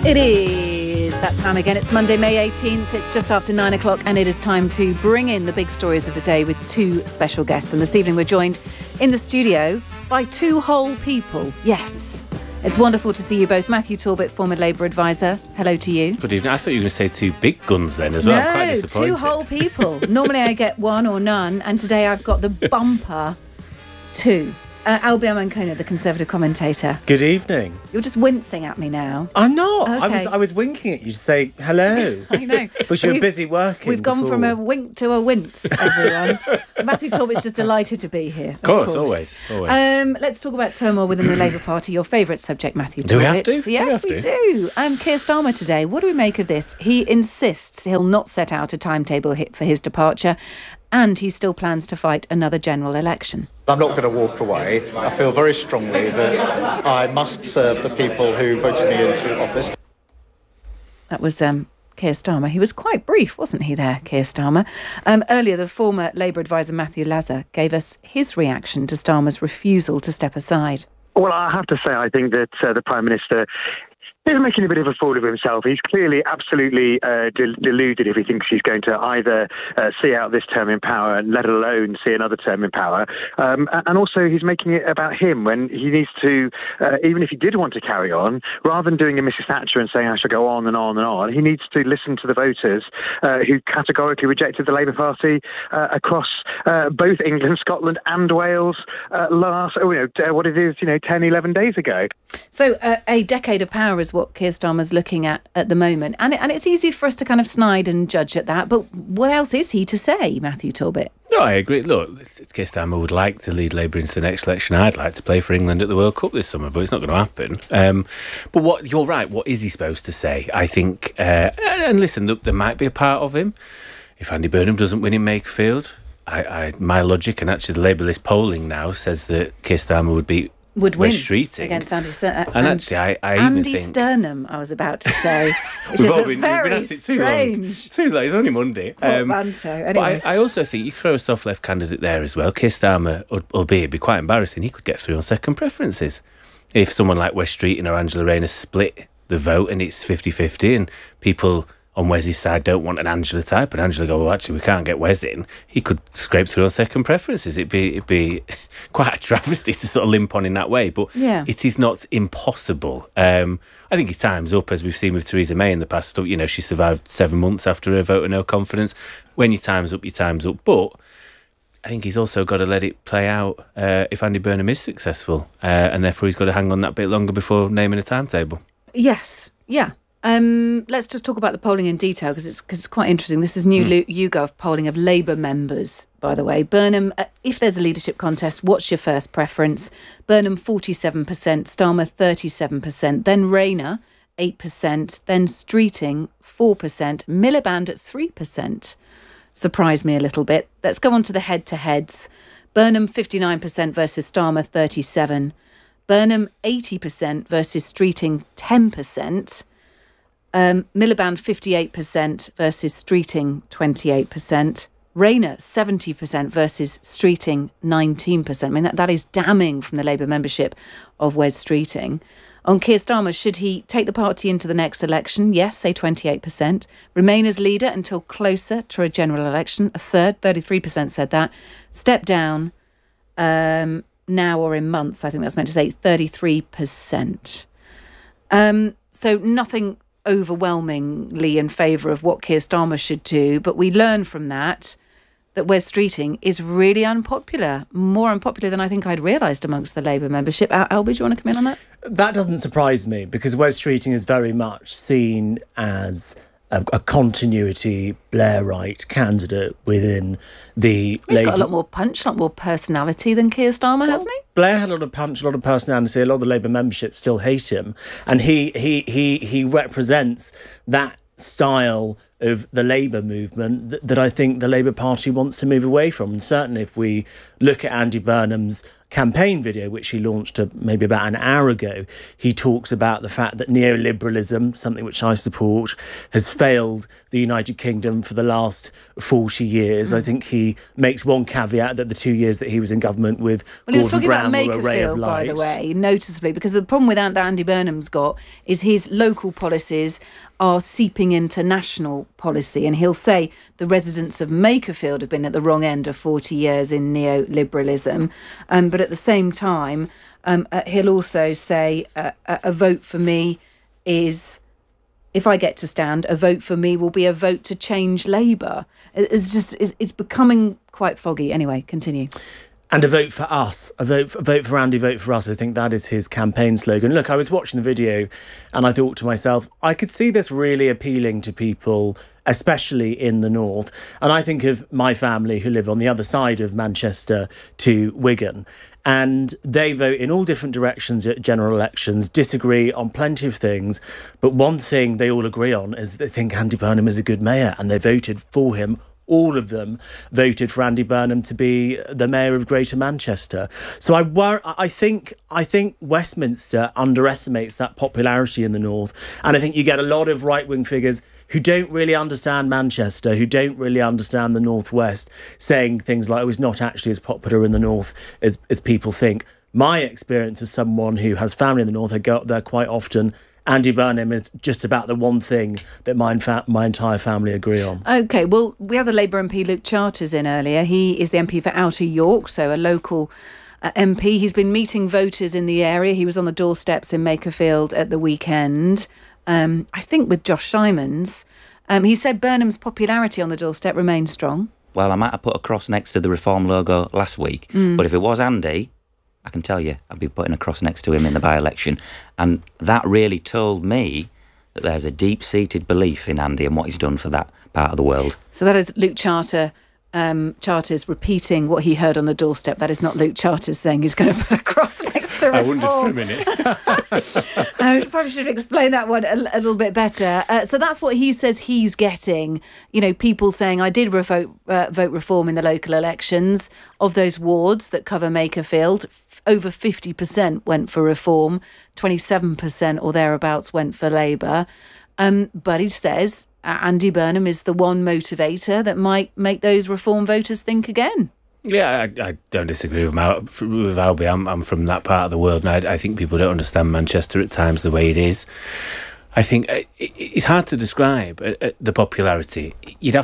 It is that time again. It's Monday, May 18th. It's just after 9 o'clock, and it is time to bring in the big stories of the day with two special guests. And this evening we're joined in the studio by two whole people. Yes. It's wonderful to see you both. Matthew Talbot, former Labour advisor. Hello to you. Good evening. I thought you were going to say two big guns then as well. I'm quite disappointed. Two whole people. Normally I get one or none, and today I've got the bumper two. Albion Ancona, the Conservative commentator. Good evening. You're just wincing at me now. I'm not. Okay. I was winking at you to say hello. I know. But you were busy working. We've gone from a wink to a wince, everyone. Matthew Talbot's just delighted to be here. Of course. Always. Let's talk about turmoil within the Labour Party, your favourite subject, Matthew Talbot. Do we have to? Yes, we do. Keir Starmer today, what do we make of this? He insists he'll not set out a timetable for his departure, and he still plans to fight another general election. I'm not going to walk away. I feel very strongly that I must serve the people who voted me into office. That was Keir Starmer. He was quite brief, wasn't he there, Keir Starmer? Earlier, the former Labour advisor Matthew Lazar gave us his reaction to Starmer's refusal to step aside. Well, I have to say, I think that the Prime Minister is making a bit of a fool of himself. He's clearly absolutely deluded if he thinks he's going to either see out this term in power, let alone see another term in power. And also, he's making it about him when he needs to, even if he did want to carry on, rather than doing a Mrs. Thatcher and saying I shall go on and on and on, he needs to listen to the voters who categorically rejected the Labour Party across both England, Scotland and Wales last, 10, 11 days ago. So a decade of power is what Keir Starmer's looking at the moment. And it's easy for us to kind of snide and judge at that. But what else is he to say, Matthew Talbot? No, I agree. Look, Keir Starmer would like to lead Labour into the next election. I'd like to play for England at the World Cup this summer, but it's not going to happen. But you're right, what is he supposed to say? I think, and listen, look, there might be a part of him. If Andy Burnham doesn't win in Makerfield, my logic, and actually the Labour list polling now says that Keir Starmer would win West Streeting against Andy Sternum. And actually, I Andy even think Sternum, I was about to say, which is very strange. Too late. It's only Monday. Anyway. But I also think you throw a soft left candidate there as well. Keir Starmer, albeit it'd be quite embarrassing, he could get through on second preferences. If someone like West Streeting or Angela Rayner split the vote and it's 50-50 and people on Wes's side don't want an Angela type, and Angela go, well, actually, we can't get Wes in, he could scrape through on second preferences. It'd be quite a travesty to sort of limp on in that way, but It is not impossible. I think his time's up, as we've seen with Theresa May in the past. You know, she survived 7 months after her vote of no confidence. When your time's up, your time's up. But I think he's also got to let it play out if Andy Burnham is successful, and therefore he's got to hang on that bit longer before naming a timetable. Yes, yeah. Let's just talk about the polling in detail because it's quite interesting. This is new YouGov polling of Labour members, by the way. Burnham, if there's a leadership contest, what's your first preference? Burnham 47%, Starmer 37%, then Rayner 8%, then Streeting 4%, Miliband at 3%. Surprised me a little bit. Let's go on to the head-to-heads. Burnham 59% versus Starmer 37%. Burnham 80% versus Streeting 10%. Miliband 58% versus Streeting 28%. Rayner 70% versus Streeting 19%. I mean, that is damning from the Labour membership of Wes Streeting. On Keir Starmer, should he take the party into the next election? Yes, say 28%. Remain as leader until closer to a general election. A third, 33% said that. Step down now or in months, I think that's meant to say 33%. So nothing overwhelmingly in favour of what Keir Starmer should do, but we learn from that Wes Streeting is really unpopular, more unpopular than I think I'd realised amongst the Labour membership. Albie, do you want to come in on that? That doesn't surprise me because Wes Streeting is very much seen as a continuity Blairite candidate within the Labour. He's got a lot more punch, a lot more personality than Keir Starmer, hasn't he? Blair had a lot of punch, a lot of personality. A lot of the Labour membership still hate him, and he represents that style of the Labour movement that I think the Labour Party wants to move away from. And certainly if we look at Andy Burnham's campaign video, which he launched maybe about an hour ago, he talks about the fact that neoliberalism, something which I support, has failed the United Kingdom for the last 40 years. I think he makes one caveat that the 2 years that he was in government with Gordon Brown were a ray of light. By the way, noticeably, because the problem with that Andy Burnham's got is his local policies are seeping into national policy, and he'll say the residents of Makerfield have been at the wrong end of 40 years in neoliberalism, but at the same time he'll also say a vote for me is, if I get to stand, a vote for me will be a vote to change Labour. It's becoming quite foggy. Anyway, continue. And a vote for us, a vote for Andy, vote for us. I think that is his campaign slogan. Look, I was watching the video and I thought to myself, I could see this really appealing to people, especially in the north. And I think of my family who live on the other side of Manchester to Wigan. And they vote in all different directions at general elections, disagree on plenty of things. But one thing they all agree on is that they think Andy Burnham is a good mayor, and they voted for him. All of them voted for Andy Burnham to be the mayor of Greater Manchester. So I think Westminster underestimates that popularity in the north, and I think you get a lot of right-wing figures who don't really understand Manchester, who don't really understand the northwest, saying things like, "Oh, it's not actually as popular in the north as people think." My experience as someone who has family in the north, I go up there quite often. Andy Burnham is just about the one thing that my entire family agree on. OK, well, we had the Labour MP Luke Charters in earlier. He is the MP for Outer York, so a local MP. He's been meeting voters in the area. He was on the doorsteps in Makerfield at the weekend, I think with Josh Simons. He said Burnham's popularity on the doorstep remains strong. Well, I might have put a cross next to the Reform logo last week, but if it was Andy, I can tell you, I'd be putting a cross next to him in the by-election. And that really told me that there's a deep-seated belief in Andy and what he's done for that part of the world. So that is Luke Charters repeating what he heard on the doorstep. That is not Luke Charters saying he's going to put a cross next to Reform. I wondered for a minute. I probably should explain that one a little bit better. So that's what he says he's getting. You know, people saying, I did vote Reform in the local elections. Of those wards that cover Makerfield, over 50% went for Reform, 27% or thereabouts went for Labour. But he says Andy Burnham is the one motivator that might make those Reform voters think again. Yeah, I don't disagree with Albie. I'm from that part of the world, and I think people don't understand Manchester at times the way it is. I think it's hard to describe the popularity.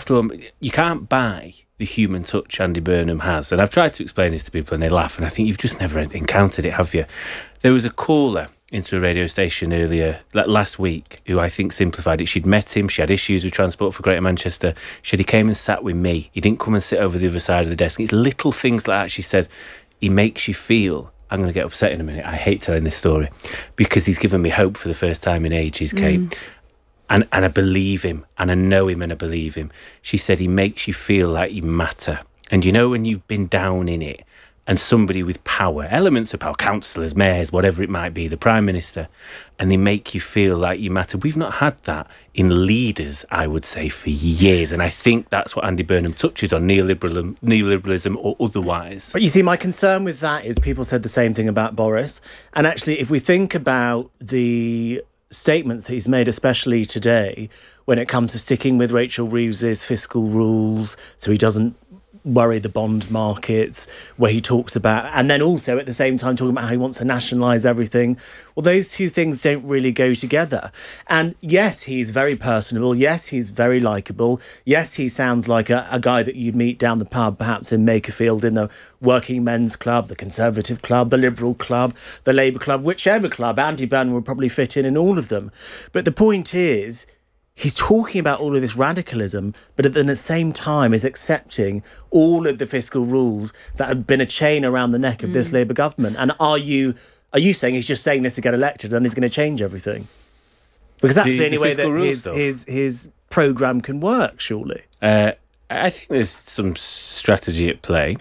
You can't buy the human touch Andy Burnham has. And I've tried to explain this to people and they laugh, and I think you've just never encountered it, have you? There was a caller into a radio station earlier, last week, who I think simplified it. She'd met him, she had issues with Transport for Greater Manchester. He came and sat with me. He didn't come and sit over the other side of the desk. It's little things like that. She said, he makes you feel... I'm going to get upset in a minute. I hate telling this story because he's given me hope for the first time in ages, Kate. And I believe him, and I know him, and I believe him. She said he makes you feel like you matter. And you know when you've been down in it and somebody with power, elements of power, councillors, mayors, whatever it might be, the Prime Minister, and they make you feel like you matter. We've not had that in leaders, I would say, for years. And I think that's what Andy Burnham touches on, neoliberalism or otherwise. But you see, my concern with that is people said the same thing about Boris. And actually, if we think about the statements that he's made, especially today, when it comes to sticking with Rachel Reeves's fiscal rules, so he doesn't worry the bond markets, where he talks about, and then also at the same time talking about how he wants to nationalise everything. Well, those two things don't really go together. And yes, he's very personable. Yes, he's very likeable. Yes, he sounds like a guy that you'd meet down the pub, perhaps in Makerfield, in the Working Men's Club, the Conservative Club, the Liberal Club, the Labour Club, whichever club. Andy Burnham would probably fit in all of them. But the point is, he's talking about all of this radicalism, but at the same time is accepting all of the fiscal rules that have been a chain around the neck of this Labour government. And are you saying he's just saying this to get elected and he's going to change everything? Because that's the only way that his programme can work, surely. I think there's some strategy at play.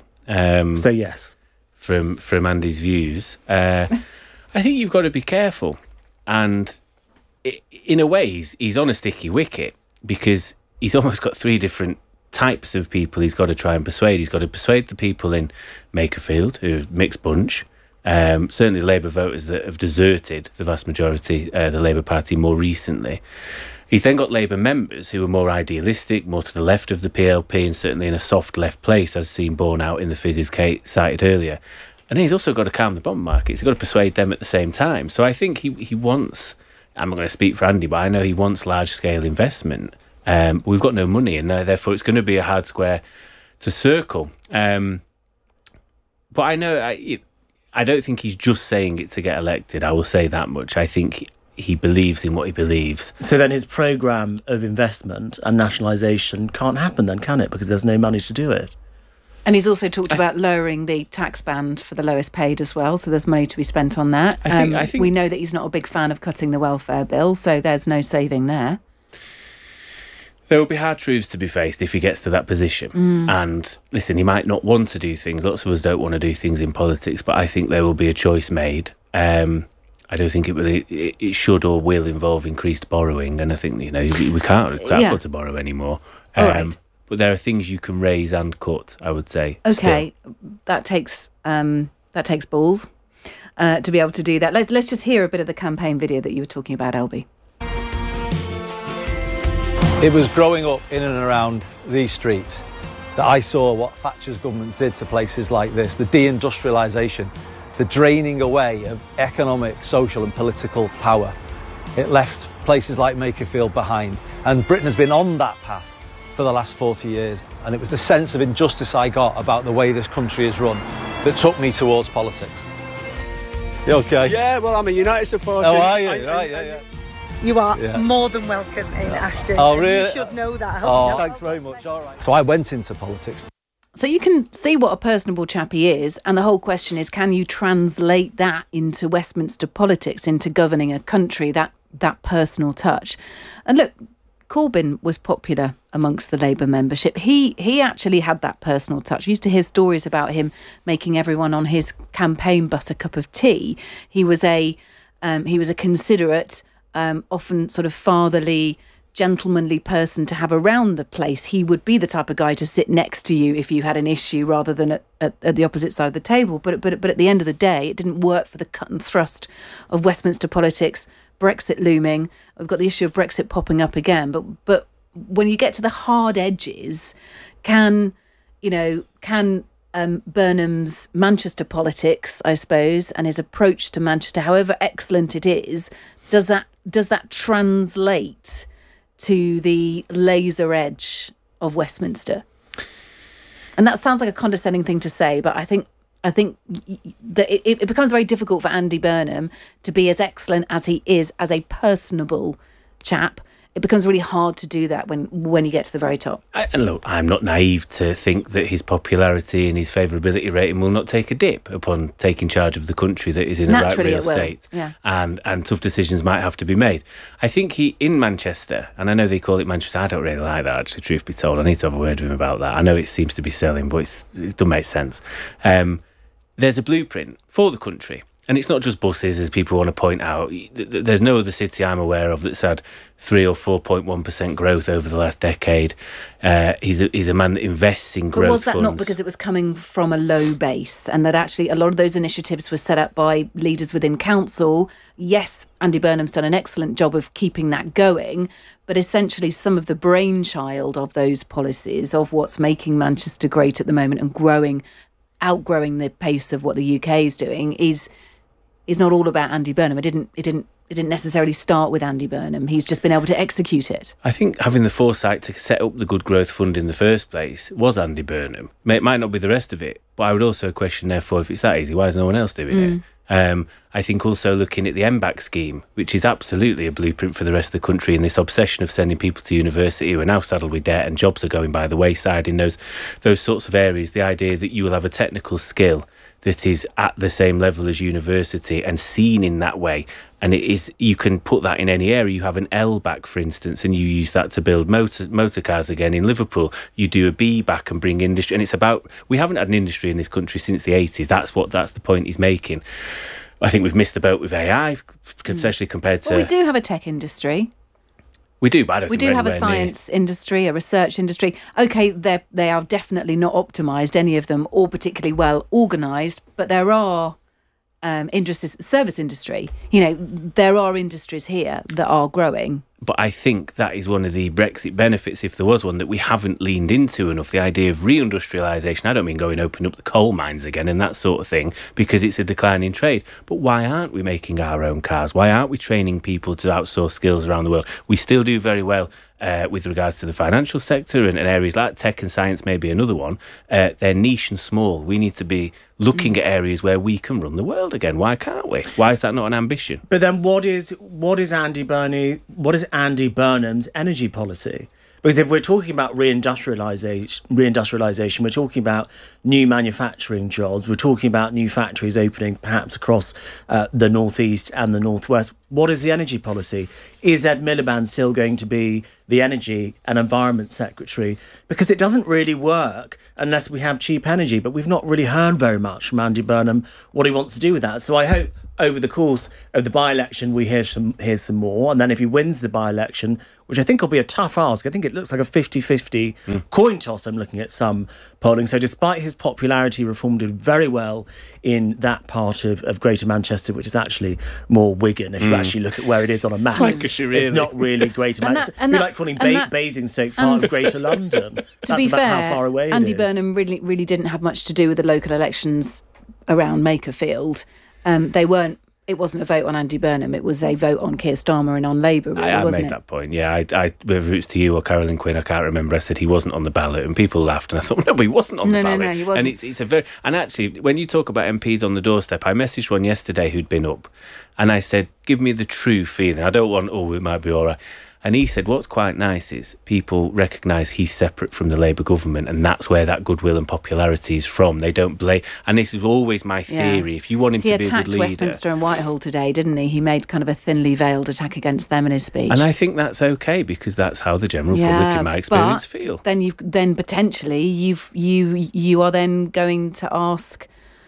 So yes. From Andy's views. I think you've got to be careful. And in a way, he's on a sticky wicket because he's almost got three different types of people he's got to try and persuade. He's got to persuade the people in Makerfield, who's a mixed bunch. Certainly Labour voters that have deserted the vast majority, the Labour Party more recently. He's then got Labour members who are more idealistic, more to the left of the PLP, and certainly in a soft left place, as seen borne out in the figures Kate cited earlier. And then he's also got to calm the bond markets. He's got to persuade them at the same time. So I think he wants, I'm not going to speak for Andy, but I know he wants large-scale investment. We've got no money, and therefore it's going to be a hard square to circle. But I know I don't think he's just saying it to get elected. I will say that much. I think he believes in what he believes. So then his programme of investment and nationalisation can't happen then, can it? Because there's no money to do it. And he's also talked about lowering the tax band for the lowest paid as well, so there's money to be spent on that. I think we know that he's not a big fan of cutting the welfare bill, so there's no saving there. There will be hard truths to be faced if he gets to that position. And listen, he might not want to do things. Lots of us don't want to do things in politics, but I think there will be a choice made. I don't think it should or will involve increased borrowing, and I think we can't afford to borrow anymore. Right. But there are things you can raise and cut, I would say. Okay, that takes balls to be able to do that. Let's just hear a bit of the campaign video that you were talking about, Elby. It was growing up in and around these streets that I saw what Thatcher's government did to places like this, the deindustrialisation, the draining away of economic, social and political power. It left places like Makerfield behind, and Britain has been on that path for the last 40 years, and it was the sense of injustice I got about the way this country is run that took me towards politics. You okay? Yeah, well, I'm a United supporter. Oh, are you? Right, yeah. You are more than welcome in Ashton. Oh, really? You should know that. Thanks very much. All right. So I went into politics. So you can see what a personable chap he is, and the whole question is, can you translate that into Westminster politics, into governing a country, that personal touch? And look, Corbyn was popular amongst the Labour membership. He actually had that personal touch. I used to hear stories about him making everyone on his campaign bus a cup of tea. He was a considerate, often sort of fatherly, gentlemanly person to have around the place. He would be the type of guy to sit next to you if you had an issue, rather than at the opposite side of the table. But at the end of the day, it didn't work for the cut and thrust of Westminster politics. Brexit looming. We've got the issue of Brexit popping up again. But when you get to the hard edges, can Burnham's Manchester politics, I suppose, and his approach to Manchester, however excellent it is, does that translate to the laser edge of Westminster? And that sounds like a condescending thing to say, but I think that it becomes very difficult for Andy Burnham to be as excellent as he is as a personable chap. It becomes really hard to do that when you get to the very top. And look, I'm not naive to think that his popularity and his favourability rating will not take a dip upon taking charge of the country that is in a right real state. Yeah. And tough decisions might have to be made. I think he, in Manchester, and I know they call it Manchester, I don't really like that, actually, truth be told. I need to have a word with him about that. I know it seems to be selling, but it doesn't make sense. There's a blueprint for the country. And it's not just buses, as people want to point out. There's no other city I'm aware of that's had 3 or 4.1% growth over the last decade. He's a man that invests in growth funds. But was that not because it was coming from a low base, and that actually a lot of those initiatives were set up by leaders within council? Yes, Andy Burnham's done an excellent job of keeping that going, but essentially some of the brainchild of those policies, of what's making Manchester great at the moment and outgrowing the pace of what the UK is doing, is not all about Andy Burnham. It didn't necessarily start with Andy Burnham. He's just been able to execute it. I think having the foresight to set up the Good Growth Fund in the first place was Andy Burnham. It might not be the rest of it, but I would also question, therefore, if it's that easy, why is no one else doing it? I think also looking at the MBAC scheme, which is absolutely a blueprint for the rest of the country, and this obsession of sending people to university who are now saddled with debt and jobs are going by the wayside in those sorts of areas, the idea that you will have a technical skill that is at the same level as university and seen in that way. And it is, you can put that in any area. You have an LBAC, for instance, and you use that to build motor cars again in Liverpool. You do a BBAC and bring industry. And it's about, we haven't had an industry in this country since the 80s. That's the point he's making. I think we've missed the boat with AI, especially compared to... Well, we do have a tech industry. We do, but I don't we think do have a anywhere near. science industry, a research industry. Okay, they are definitely not optimised, any of them, or particularly well organised, but there are industries, service industry. You know, there are industries here that are growing. But I think that is one of the Brexit benefits, if there was one, that we haven't leaned into enough. The idea of reindustrialisation, I don't mean going open up the coal mines again and that sort of thing, because it's a declining trade. But why aren't we making our own cars? Why aren't we training people to outsource skills around the world? We still do very well with regards to the financial sector and areas like tech and science, maybe another one. They're niche and small. We need to be looking at areas where we can run the world again. Why can't we? Why is that not an ambition? But then what is Andy Burnham's energy policy? Because if we're talking about reindustrialisation, we're talking about new manufacturing jobs, we're talking about new factories opening perhaps across the northeast and the northwest. What is the energy policy? Is Ed Miliband still going to be the Energy and Environment Secretary? Because it doesn't really work unless we have cheap energy. But we've not really heard very much from Andy Burnham what he wants to do with that. So I hope over the course of the by-election we hear some more. And then if he wins the by-election, which I think will be a tough ask, I think it looks like a 50-50 coin toss. I'm looking at some polling. So despite his popularity, Reform did very well in that part of Greater Manchester, which is actually more Wigan. If you actually look at where it is on a map, it's not really Greater Manchester. It'd be like calling Basingstoke part of Greater London. To be fair, how far away Andy it is. Burnham really didn't have much to do with the local elections around Makerfield. It wasn't a vote on Andy Burnham, it was a vote on Keir Starmer and on Labour, really, I wasn't made it? that point, yeah. Whether it's to you or Carolyn Quinn, I can't remember. I said he wasn't on the ballot, and people laughed, and I thought, no, but he wasn't on the ballot. No, he wasn't. And it's a very... And actually, when you talk about MPs on the doorstep, I messaged one yesterday who'd been up, and I said, give me the true feeling. I don't want, it might be all right. And he said, what's quite nice is people recognise he's separate from the Labour government, and that's where that goodwill and popularity is from. They don't blame... And this is always my theory. If you want him to be a good leader... He attacked Westminster and Whitehall today, didn't he? He made kind of a thinly veiled attack against them in his speech. And I think that's okay, because that's how the general public, in my experience, feel. Then potentially you are then going to ask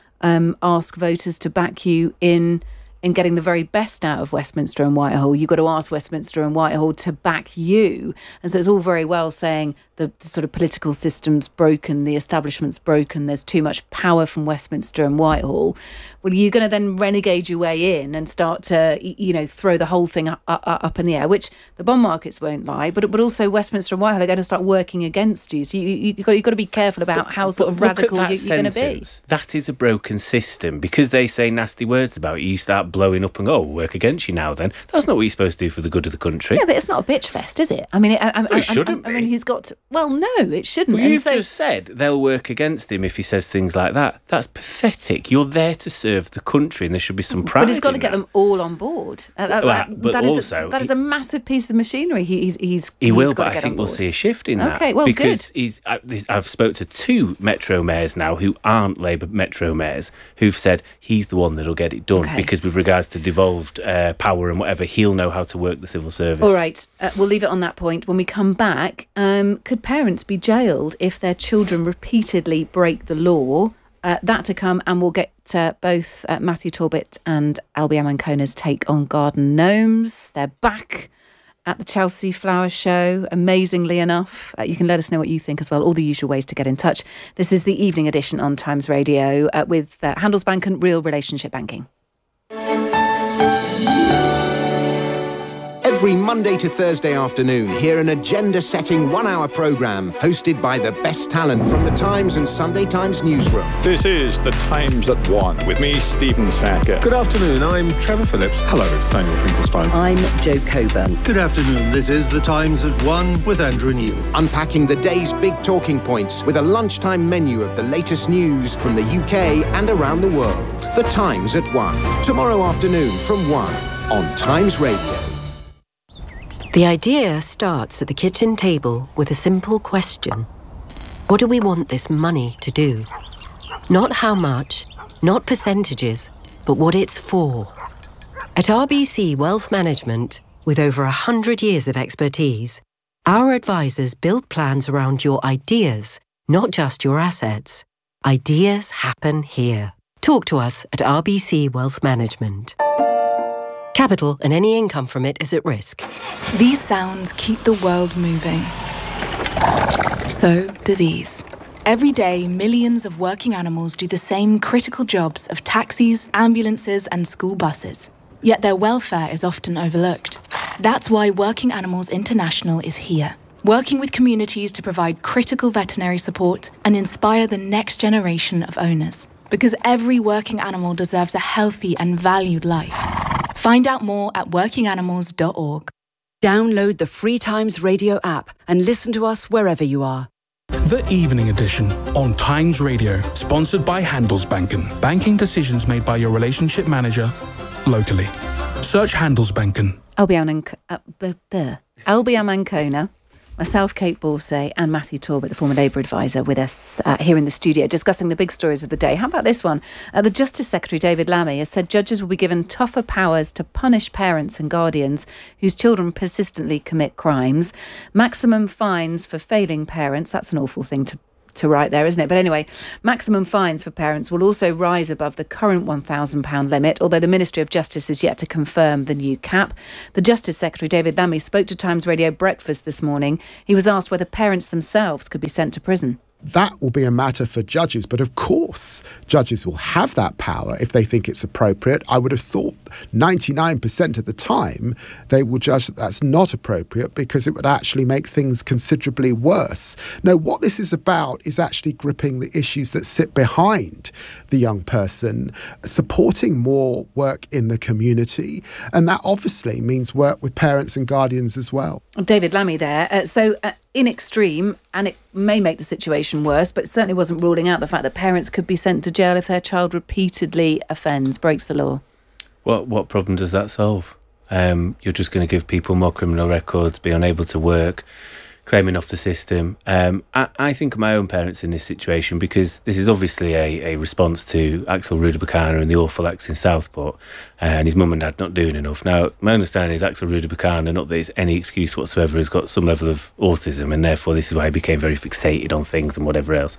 voters to back you in getting the very best out of Westminster and Whitehall. You've got to ask Westminster and Whitehall to back you. And so it's all very well saying the sort of political system's broken, the establishment's broken, there's too much power from Westminster and Whitehall. Well, you're going to then renegade your way in and start to, throw the whole thing up in the air, which the bond markets won't lie, but also Westminster and Whitehall are going to start working against you. So you've got to be careful about how sort of radical you're going to be. That is a broken system. Because they say nasty words about you, start blowing up and go, we'll work against you now then. That's not what you're supposed to do for the good of the country. Yeah, but it's not a bitch fest, is it? I mean, it shouldn't be. I mean, he's got to... Well, no, it shouldn't. Well, you've just said they'll work against him if he says things like that. That's pathetic. You're there to serve the country, and there should be some pride. But he's got to get them all on board. That is a massive piece of machinery. He will, but I think we'll see a shift in that. Okay, well, because I've spoke to 2 Metro mayors now who aren't Labour Metro mayors who've said he's the one that'll get it done because with regards to devolved power and whatever, he'll know how to work the civil service. All right, we'll leave it on that point. When we come back, could parents be jailed if their children repeatedly break the law? That to come, and we'll get both Matthew Talbot and Albion Ancona's take on garden gnomes. They're back at the Chelsea Flower Show, amazingly enough. You can let us know what you think as well, all the usual ways to get in touch. This is the evening edition on Times Radio with Handelsbanken Real Relationship Banking. Every Monday to Thursday afternoon, hear an agenda-setting 1-hour programme hosted by the best talent from the Times and Sunday Times newsroom. This is The Times at 1 with me, Stephen Sacker. Good afternoon, I'm Trevor Phillips. Hello, it's Daniel Finkelstein. I'm Jo Coburn. Good afternoon, this is The Times at 1 with Andrew Neil. Unpacking the day's big talking points with a lunchtime menu of the latest news from the UK and around the world. The Times at 1. Tomorrow afternoon from 1 on Times Radio. The idea starts at the kitchen table with a simple question. What do we want this money to do? Not how much, not percentages, but what it's for. At RBC Wealth Management, with over 100 years of expertise, our advisors build plans around your ideas, not just your assets. Ideas happen here. Talk to us at RBC Wealth Management. Capital and any income from it is at risk. These sounds keep the world moving. So do these. Every day, millions of working animals do the same critical jobs of taxis, ambulances, and school buses. Yet their welfare is often overlooked. That's why Working Animals International is here, working with communities to provide critical veterinary support and inspire the next generation of owners. Because every working animal deserves a healthy and valued life. Find out more at workinganimals.org. Download the Free Times Radio app and listen to us wherever you are. The Evening Edition on Times Radio, sponsored by Handelsbanken. Banking decisions made by your relationship manager locally. Search Handelsbanken. Albion Ancona, myself, Kate Borsay, and Matthew Talbot, the former Labour advisor, with us here in the studio discussing the big stories of the day. How about this one? The Justice Secretary, David Lammy, has said judges will be given tougher powers to punish parents and guardians whose children persistently commit crimes. Maximum fines for failing parents. That's an awful thing to write there, isn't it? But anyway, maximum fines for parents will also rise above the current £1,000 limit, although the Ministry of Justice is yet to confirm the new cap. The Justice Secretary, David Lammy, spoke to Times Radio Breakfast this morning. He was asked whether parents themselves could be sent to prison. That will be a matter for judges, but of course judges will have that power if they think it's appropriate. I would have thought 99% of the time they will judge that that's not appropriate because it would actually make things considerably worse. No, what this is about is actually gripping the issues that sit behind the young person, supporting more work in the community, and that obviously means work with parents and guardians as well. David Lammy there. In extreme, and it may make the situation worse, but it certainly wasn't ruling out the fact that parents could be sent to jail if their child repeatedly offends, breaks the law. What problem does that solve? You're just going to give people more criminal records, be unable to work, claiming off the system. I think of my own parents in this situation because this is obviously a response to Axel Rudibakana and the awful acts in Southport and his mum and dad not doing enough. Now, my understanding is Axel Rudibakana, not that it's any excuse whatsoever, has got some level of autism and therefore this is why he became very fixated on things and whatever else.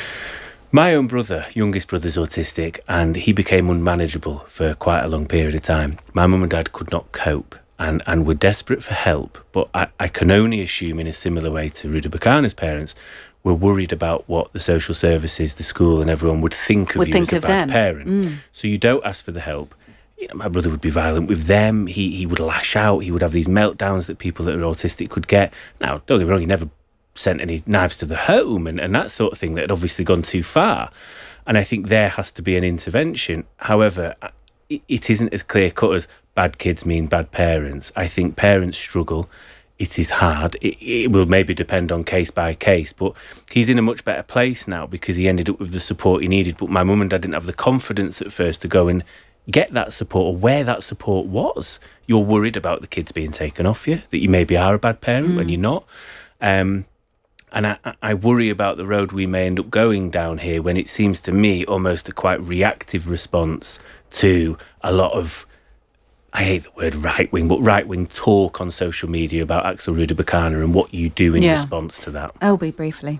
My own brother, youngest brother's autistic, and he became unmanageable for quite a long period of time. My mum and dad could not cope. And were desperate for help, but I can only assume in a similar way to Rudibakana's parents, were worried about what the social services, the school and everyone would think of you as a bad parent. So you don't ask for the help. You know, my brother would be violent with them, he would lash out, he would have these meltdowns that people that are autistic could get. Now, don't get me wrong, he never sent any knives to the home and that sort of thing that had obviously gone too far. And I think there has to be an intervention. However, it isn't as clear-cut as bad kids mean bad parents. I think parents struggle. It is hard. It will maybe depend on case by case, but he's in a much better place now because he ended up with the support he needed. But my mum and dad didn't have the confidence at first to go and get that support or where that support was. You're worried about the kids being taken off you, that you maybe are a bad parent when you're not. And I worry about the road we may end up going down here when it seems to me almost a quite reactive response to a lot of, I hate the word right-wing, but right-wing talk on social media about Axel Rudibakana and what you do in response to that. Elby, briefly.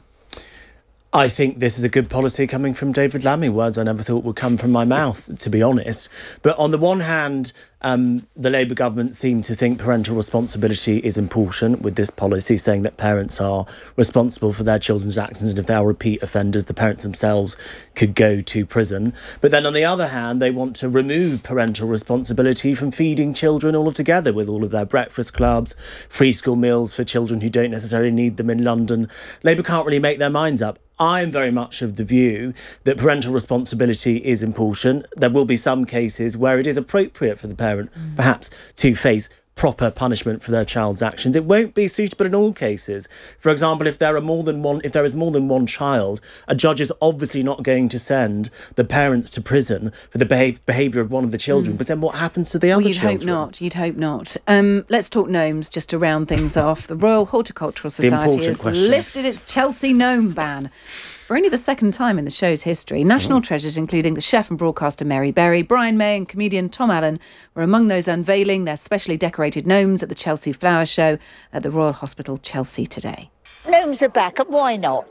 I think this is a good policy coming from David Lammy, words I never thought would come from my mouth, to be honest. But on the one hand, the Labour government seem to think parental responsibility is important with this policy, saying that parents are responsible for their children's actions, and if they are repeat offenders, the parents themselves could go to prison. But then on the other hand, they want to remove parental responsibility from feeding children altogether with all of their breakfast clubs, free school meals for children who don't necessarily need them in London. Labour can't really make their minds up. I'm very much of the view that parental responsibility is important. There will be some cases where it is appropriate for the parent, perhaps, to face proper punishment for their child's actions. It won't be suitable in all cases. For example, if there is more than one child, a judge is obviously not going to send the parents to prison for the behaviour of one of the children. But then what happens to the other children? You'd hope not. Let's talk gnomes just to round things off. The Royal Horticultural Society has lifted its Chelsea gnome ban. For only the second time in the show's history, national treasures including the chef and broadcaster Mary Berry, Brian May and comedian Tom Allen were among those unveiling their specially decorated gnomes at the Chelsea Flower Show at the Royal Hospital, Chelsea today. Gnomes are back, and why not?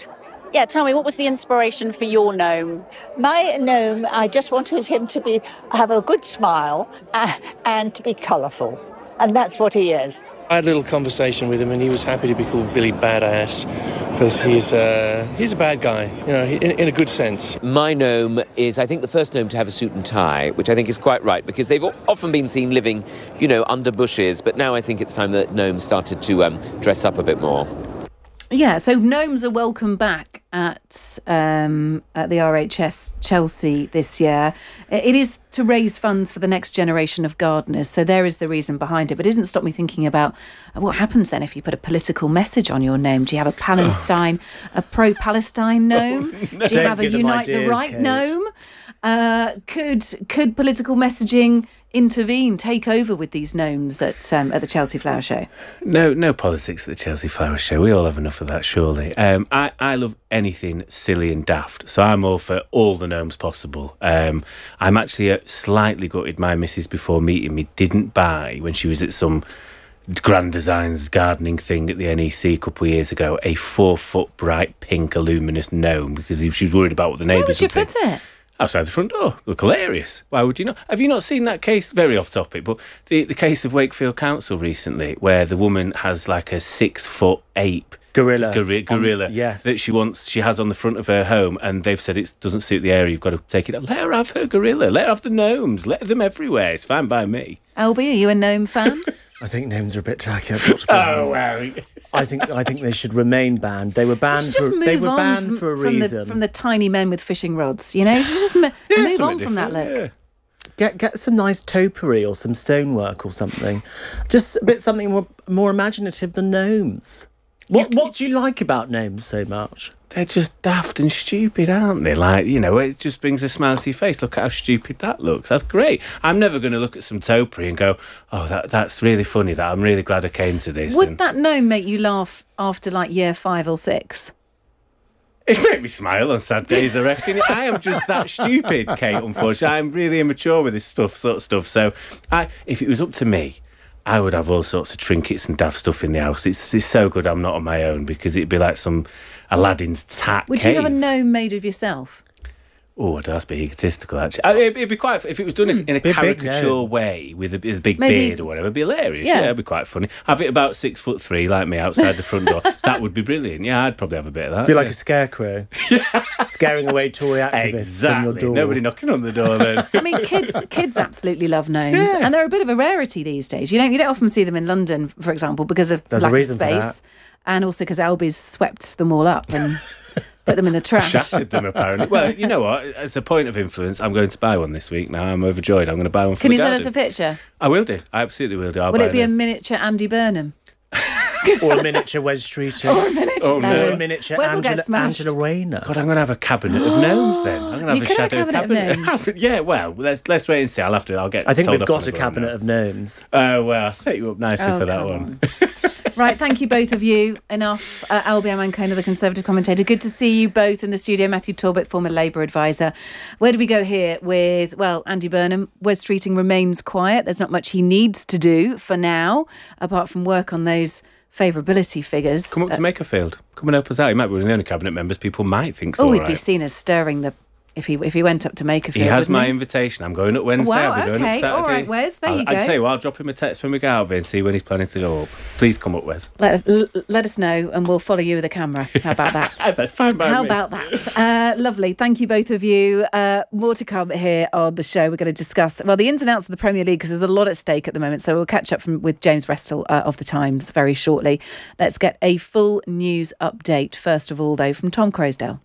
Yeah, tell me, what was the inspiration for your gnome? My gnome, I just wanted him to have a good smile and to be colourful. And that's what he is. I had a little conversation with him and he was happy to be called Billy Badass because he's a bad guy, you know, in a good sense. My gnome is, I think, the first gnome to have a suit and tie, which I think is quite right because they've often been seen living, you know, under bushes, but now I think it's time that gnomes started to dress up a bit more. Yeah, so gnomes are welcome back at the RHS Chelsea this year. It is to raise funds for the next generation of gardeners, so there is the reason behind it. But it didn't stop me thinking about what happens then if you put a political message on your gnome. Do you have a pro-Palestine gnome? No. Do you have a Unite the Right Kate. gnome? Could political messaging intervene, take over with these gnomes at the Chelsea Flower Show? No politics at the Chelsea Flower Show. We all have enough of that, surely. I love anything silly and daft, so I'm all for all the gnomes possible. I'm actually slightly gutted my missus before meeting me didn't buy, when she was at some Grand Designs gardening thing at the NEC a couple of years ago, a 4-foot bright pink luminous gnome because she was worried about what the neighbours would think. Where would you put it? Outside the front door. Look hilarious. Why would you not? Have you not seen that case? Very off topic, but the case of Wakefield Council recently, where the woman has like a 6-foot ape gorilla yes, that she has on the front of her home, and they've said it doesn't suit the area. You've got to take it out. Let her have her gorilla. Let her have the gnomes. Let them everywhere. It's fine by me. Albie, are you a gnome fan? I think gnomes are a bit tacky. I've got to be honest. Wow. I think they should remain banned. They were banned for a reason. From the tiny men with fishing rods, you know. You should just move on from that look. Yeah. Get some nice topiary or some stonework or something. Just a bit something more imaginative than gnomes. What do you like about gnomes so much? They're just daft and stupid, aren't they? Like, you know, it just brings a smile to your face. Look at how stupid that looks. That's great. I'm never going to look at some topiary and go, oh, that's really funny. That I'm really glad I came to this. Would that gnome make you laugh after like year 5 or 6? It made me smile on sad days, I reckon. I am just that stupid, Kate, unfortunately. I'm really immature with this sort of stuff. So if it was up to me, I would have all sorts of trinkets and daft stuff in the house. It's so good I'm not on my own, because it'd be like some Aladdin's tat Would cave. you have a gnome made of yourself? Oh, that's a bit egotistical, actually. It'd be quite... If it was done in a caricature way with a big beard or whatever, it'd be hilarious. Yeah, it'd be quite funny. Have it about 6'3", like me, outside the front door. That would be brilliant. Yeah, I'd probably have a bit of that. Be like a scarecrow. Scaring away Tory activists from your door. Nobody knocking on the door then. I mean, kids absolutely love gnomes. And they're a bit of a rarity these days. You don't often see them in London, for example, because of lack of space. And also because Albie's swept them all up and... put them in the trash. Shattered them, apparently. Well, you know what? As a point of influence, I'm going to buy one this week now. I'm overjoyed. I'm going to buy one for Can the you send garden. us a picture? I will do. I absolutely will do. Will it be a miniature Andy Burnham? Or a miniature Wes Streeter. Or a miniature... Oh, no. Or a miniature Wes will get smashed. Angela Rayner. God, I'm going to have a cabinet of gnomes then. I'm going to have a shadow cabinet. Of gnomes. Yeah, well, let's wait and see. I'll get. I think told we've off got a cabinet of gnomes. Oh, well, I'll set you up nicely for that one. Right, thank you both of you. Enough. Albie Amankona, the Conservative commentator. Good to see you both in the studio. Matthew Talbot, former Labour advisor. Where do we go here with, well, Andy Burnham? Wes Streeting remains quiet. There's not much he needs to do for now, apart from work on those favourability figures. Come up to Makerfield. Come and help us out. He might be one of the only cabinet members people might think so. Oh, he'd be seen as stirring the... If he went up to Makerfield. He has my invitation. I'm going up Wednesday. Wow, I'll be going up Saturday. All right, Wes, there you go. I'd tell you what, I'll drop him a text when we get out of here and see when he's planning to go up. Please come up, Wes. Let us know and we'll follow you with a camera. How about that? That's fine by me. How about that? Lovely. Thank you, both of you. More to come here on the show. We're going to discuss, well, the ins and outs of the Premier League, because there's a lot at stake at the moment. So we'll catch up with James Brestol of The Times very shortly. Let's get a full news update. First of all, though, from Tom Croasdale.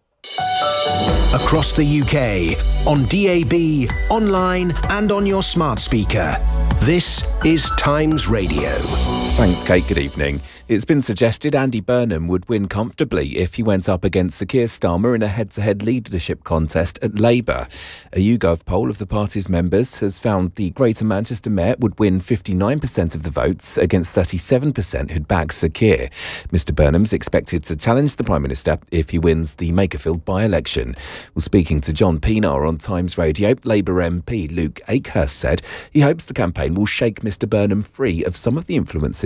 Across the UK, on DAB, online and on your smart speaker. This is Times Radio. Thanks, Kate. Good evening. It's been suggested Andy Burnham would win comfortably if he went up against Sir Keir Starmer in a head-to-head leadership contest at Labour. A YouGov poll of the party's members has found the Greater Manchester Mayor would win 59% of the votes against 37% who'd back Sir Keir. Mr Burnham's expected to challenge the Prime Minister if he wins the Makerfield by-election. Well, speaking to John Pienaar on Times Radio, Labour MP Luke Akehurst said he hopes the campaign will shake Mr Burnham free of some of the influences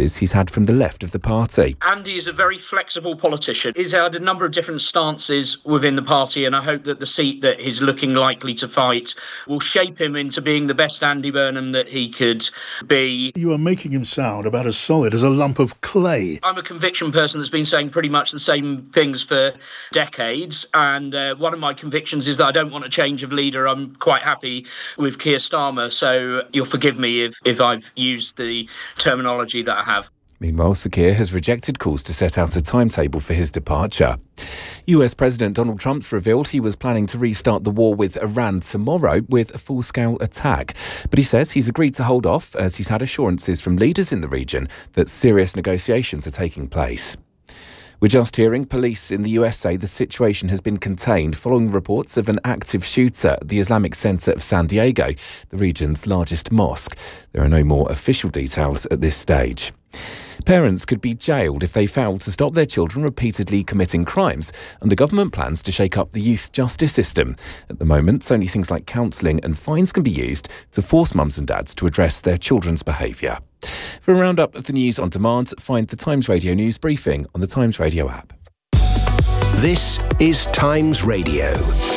responses he's had from the left of the party. Andy is a very flexible politician. He's had a number of different stances within the party, and I hope that the seat that he's looking likely to fight will shape him into being the best Andy Burnham that he could be. You are making him sound about as solid as a lump of clay. I'm a conviction person that's been saying pretty much the same things for decades, and one of my convictions is that I don't want a change of leader. I'm quite happy with Keir Starmer, so you'll forgive me if I've used the terminology that I have. Meanwhile, Sir Keir has rejected calls to set out a timetable for his departure. US President Donald Trump's revealed he was planning to restart the war with Iran tomorrow with a full-scale attack. But he says he's agreed to hold off as he's had assurances from leaders in the region that serious negotiations are taking place. We're just hearing police in the US say the situation has been contained following reports of an active shooter at the Islamic Center of San Diego, the region's largest mosque. There are no more official details at this stage. Parents could be jailed if they fail to stop their children repeatedly committing crimes under government plans to shake up the youth justice system. At the moment, only things like counselling and fines can be used to force mums and dads to address their children's behaviour. For a roundup of the news on demand, find the Times Radio News Briefing on the Times Radio app. This is Times Radio.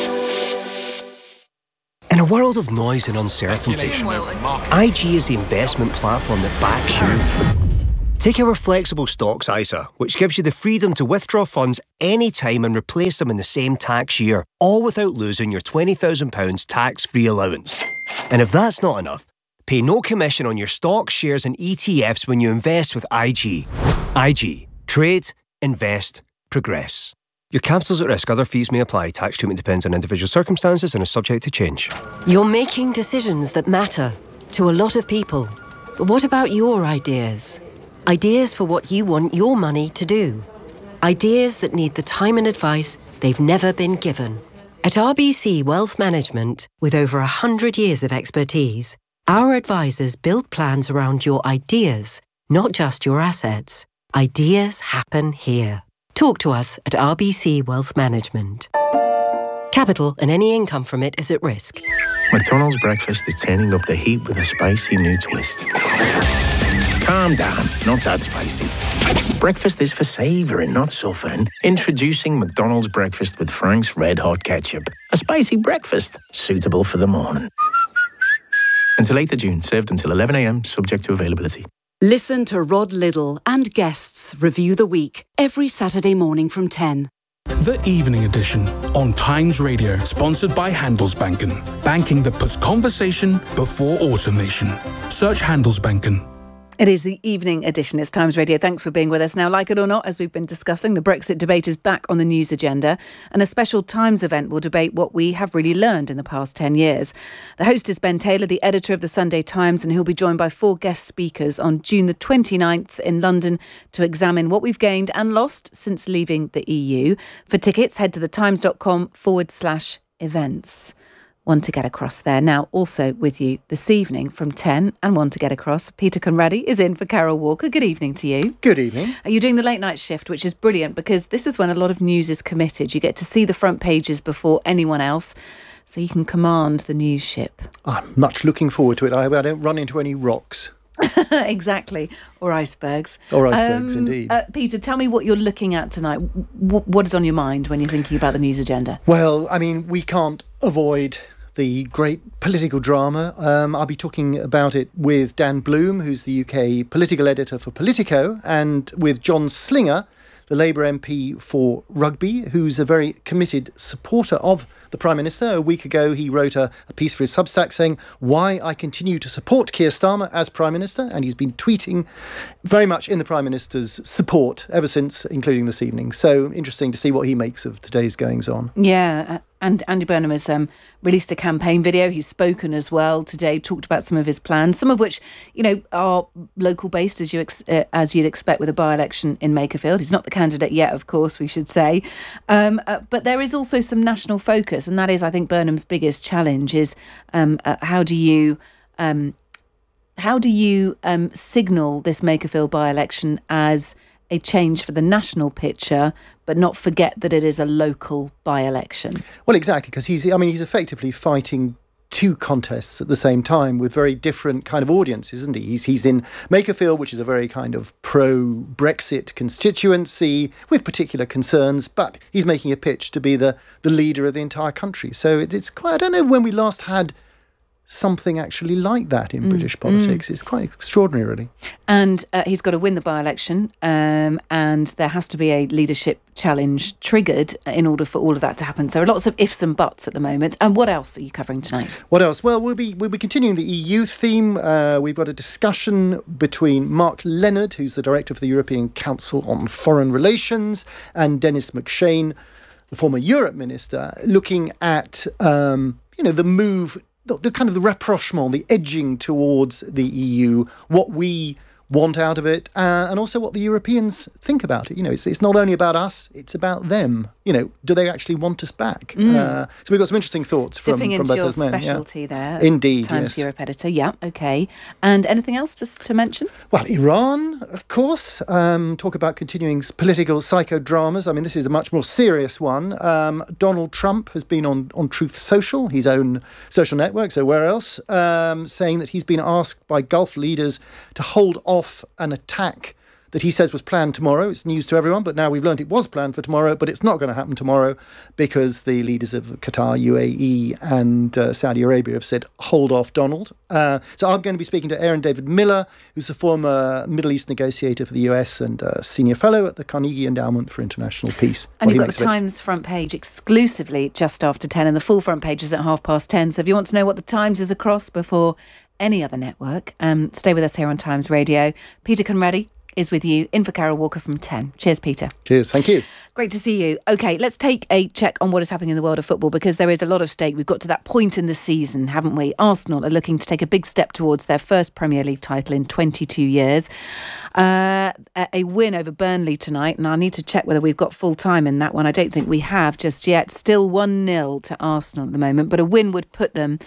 In a world of noise and uncertainty, IG is the investment platform that backs you. Take our flexible stocks ISA, which gives you the freedom to withdraw funds anytime and replace them in the same tax year, all without losing your £20,000 tax-free allowance. And if that's not enough, pay no commission on your stocks, shares and ETFs when you invest with IG. IG. Trade, invest, progress. Your capital's at risk. Other fees may apply. Tax treatment depends on individual circumstances and is subject to change. You're making decisions that matter to a lot of people. But what about your ideas? Ideas for what you want your money to do. Ideas that need the time and advice they've never been given. At RBC Wealth Management, with over 100 years of expertise, our advisors build plans around your ideas, not just your assets. Ideas happen here. Talk to us at RBC Wealth Management. Capital and any income from it is at risk. McDonald's breakfast is turning up the heat with a spicy new twist. Calm down, not that spicy. Breakfast is for savouring, not suffering. Introducing McDonald's breakfast with Frank's Red Hot Ketchup. A spicy breakfast, suitable for the morning. Until 8th of June, served until 11 a.m, subject to availability. Listen to Rod Liddle and guests review the week every Saturday morning from 10. The Evening Edition on Times Radio, sponsored by Handelsbanken. Banking that puts conversation before automation. Search Handelsbanken. It is the Evening Edition. It's Times Radio. Thanks for being with us. Now, like it or not, as we've been discussing, the Brexit debate is back on the news agenda, and a special Times event will debate what we have really learned in the past 10 years. The host is Ben Taylor, the editor of the Sunday Times, and he'll be joined by 4 guest speakers on June the 29th in London to examine what we've gained and lost since leaving the EU. For tickets, head to thetimes.com/events. One to Get Across there. Now, also with you this evening from 10 and One to Get Across, Peter Conradi is in for Carol Walker. Good evening to you. Good evening. Are you doing the late night shift, which is brilliant because this is when a lot of news is committed. You get to see the front pages before anyone else, so you can command the news ship. I'm much looking forward to it. I hope I don't run into any rocks. Exactly. Or icebergs. Or icebergs, indeed. Peter, tell me what you're looking at tonight. What is on your mind when you're thinking about the news agenda? Well, I mean, we can't avoid the great political drama. I'll be talking about it with Dan Bloom, who's the UK political editor for Politico, and with John Slinger, the Labour MP for Rugby, who's a very committed supporter of the Prime Minister. A week ago, he wrote a piece for his Substack saying why I continue to support Keir Starmer as Prime Minister, and he's been tweeting very much in the Prime Minister's support ever since, including this evening. So interesting to see what he makes of today's goings-on. Yeah, and Andy Burnham has released a campaign video. He's spoken as well today, talked about some of his plans, some of which, you know, are local based as you'd expect with a by-election in Makerfield. He's not the candidate yet, of course, we should say. But there is also some national focus, and that is, I think, Burnham's biggest challenge is how do you signal this Makerfield by-election as a change for the national picture, but not forget that it is a local by-election? Well, exactly, because he's effectively fighting two contests at the same time with very different kind of audiences, isn't he? He's in Makerfield, which is a very kind of pro-Brexit constituency with particular concerns, but he's making a pitch to be the leader of the entire country. So it's quite, I don't know when we last had something actually like that in British politics. It's quite extraordinary, really. And he's got to win the by-election, and there has to be a leadership challenge triggered in order for all of that to happen. So there are lots of ifs and buts at the moment. And what else are you covering tonight? What else? Well, we'll be continuing the EU theme. We've got a discussion between Mark Leonard, who's the director of the European Council on Foreign Relations, and Denis McShane, the former Europe minister, looking at the move, the kind of the rapprochement, the edging towards the EU, what we want out of it, and also what the Europeans think about it. It's not only about us, it's about them. Do they actually want us back? So we've got some interesting thoughts from both those men. Dipping into your specialty there. Indeed, Times yes. Europe editor. Yeah, okay. And anything else to mention? Well, Iran, of course. Talk about continuing political psychodramas. I mean, this is a much more serious one. Donald Trump has been on Truth Social, his own social network, so where else, saying that he's been asked by Gulf leaders to hold off an attack that he says was planned tomorrow. It's news to everyone, but now we've learned it was planned for tomorrow, but it's not going to happen tomorrow because the leaders of Qatar, UAE and Saudi Arabia have said, hold off, Donald. So I'm going to be speaking to Aaron David Miller, who's a former Middle East negotiator for the US and senior fellow at the Carnegie Endowment for International Peace. And you've got the Times front page exclusively just after 10, and the full front page is at 10:30. So if you want to know what the Times is across before any other network, stay with us here on Times Radio. Peter Conradi is with you, in for Carol Walker from 10. Cheers, Peter. Cheers, thank you. Great to see you. OK, let's take a check on what is happening in the world of football, because there is a lot of stake. We've got to that point in the season, haven't we? Arsenal are looking to take a big step towards their first Premier League title in 22 years. A win over Burnley tonight, and I need to check whether we've got full time in that one. I don't think we have just yet. Still 1-0 to Arsenal at the moment, but a win would put them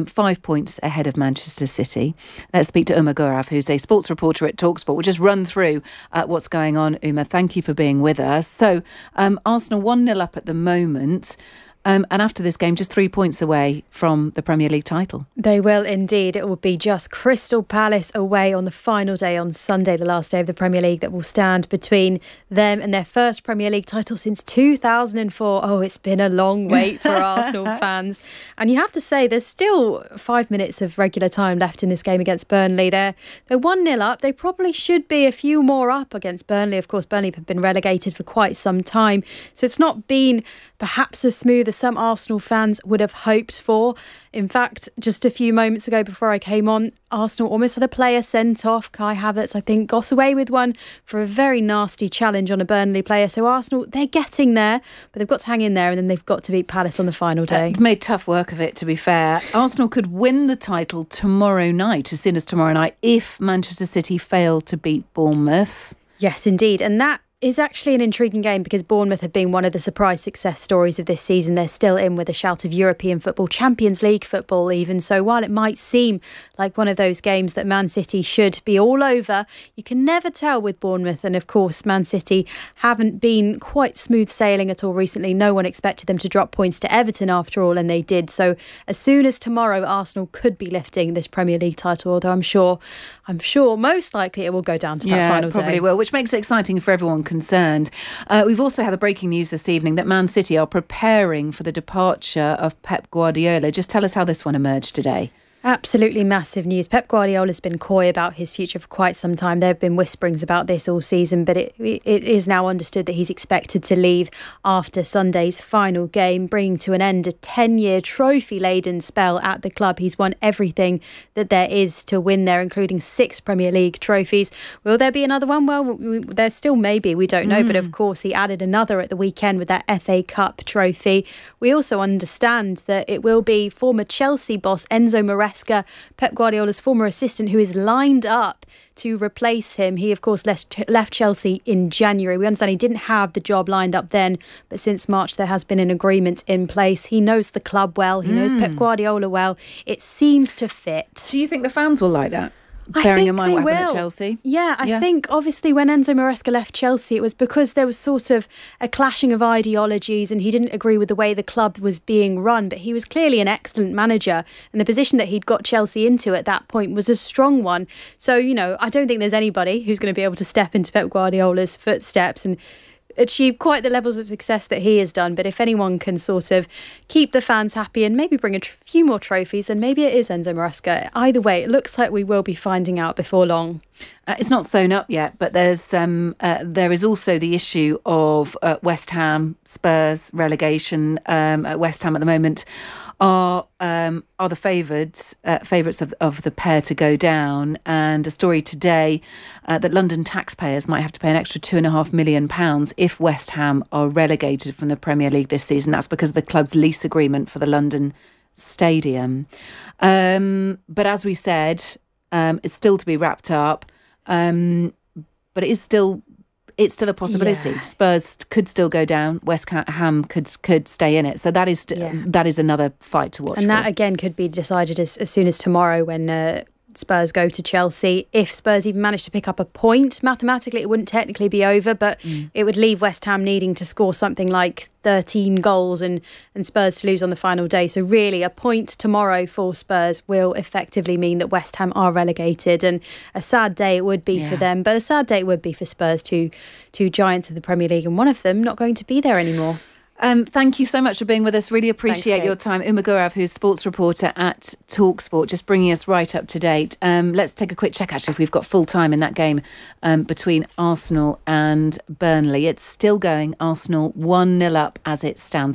5 points ahead of Manchester City. Let's speak to Uma Gaurav, who's a sports reporter at TalkSport. We'll just run through what's going on. Uma, thank you for being with us. So Arsenal 1-0 up at the moment. And after this game, just 3 points away from the Premier League title. They will indeed. It will be just Crystal Palace away on the final day on Sunday, the last day of the Premier League, that will stand between them and their first Premier League title since 2004. Oh, it's been a long wait for Arsenal fans. And you have to say, there's still 5 minutes of regular time left in this game against Burnley. They're 1-0 up. They probably should be a few more up against Burnley. Of course, Burnley have been relegated for quite some time. So it's not been perhaps as smooth as some Arsenal fans would have hoped for. In fact, just a few moments ago before I came on, Arsenal almost had a player sent off. Kai Havertz, I think, got away with one for a very nasty challenge on a Burnley player. So Arsenal, they're getting there, but they've got to hang in there, and then they've got to beat Palace on the final day. They've made tough work of it, to be fair. Arsenal could win the title tomorrow night, as soon as tomorrow night, if Manchester City fail to beat Bournemouth. Yes, indeed. And that is actually an intriguing game, because Bournemouth have been one of the surprise success stories of this season. They're still in with a shout of European football, Champions League football even. So while it might seem like one of those games that Man City should be all over, you can never tell with Bournemouth. And of course, Man City haven't been quite smooth sailing at all recently. No one expected them to drop points to Everton after all, and they did. So as soon as tomorrow, Arsenal could be lifting this Premier League title, although I'm sure most likely it will go down to that final day. Yeah, probably will, which makes it exciting for everyone concerned. We've also had the breaking news this evening that Man City are preparing for the departure of Pep Guardiola. Just tell us how this one emerged today. Absolutely massive news. Pep Guardiola's been coy about his future for quite some time. There have been whisperings about this all season, but it is now understood that he's expected to leave after Sunday's final game, bringing to an end a 10-year trophy-laden spell at the club. He's won everything that there is to win there, including 6 Premier League trophies. Will there be another one? Well, there still may be. We don't know. But of course, he added another at the weekend with that FA Cup trophy. We also understand that it will be former Chelsea boss Enzo Maresca, Pep Guardiola's former assistant, who is lined up to replace him. He, of course, left Chelsea in January. We understand he didn't have the job lined up then, but since March there has been an agreement in place. He knows the club well. He knows Pep Guardiola well. It seems to fit. Do you think the fans will like that? bearing in mind what happened at Chelsea. Yeah, I think obviously when Enzo Maresca left Chelsea, it was because there was sort of a clashing of ideologies and he didn't agree with the way the club was being run, but he was clearly an excellent manager and the position that he'd got Chelsea into at that point was a strong one. So, you know, I don't think there's anybody who's going to be able to step into Pep Guardiola's footsteps and achieve quite the levels of success that he has done. But if anyone can sort of keep the fans happy and maybe bring a few more trophies, then maybe it is Enzo Maresca. Either way, it looks like we will be finding out before long. It's not sewn up yet, but there is also the issue of West Ham, Spurs relegation. West Ham at the moment are the favourites of the pair to go down. And a story today that London taxpayers might have to pay an extra £2.5 million if West Ham are relegated from the Premier League this season. That's because of the club's lease agreement for the London stadium. But as we said, it's still to be wrapped up. But it's still a possibility. Yeah. Spurs could still go down. West Ham could stay in it. So that is another fight to watch. And that again could be decided as soon as tomorrow when Spurs go to Chelsea. If Spurs even manage to pick up a point, mathematically it wouldn't technically be over, but it would leave West Ham needing to score something like 13 goals and Spurs to lose on the final day. So really a point tomorrow for Spurs will effectively mean that West Ham are relegated, and a sad day it would be for them, but a sad day it would be for Spurs, two giants of the Premier League, and one of them not going to be there anymore. Thank you so much for being with us. Really appreciate your time. Uma Gaurav, who's sports reporter at TalkSport, just bringing us right up to date. Let's take a quick check, actually, if we've got full time in that game between Arsenal and Burnley. It's still going. Arsenal 1-0 up as it stands.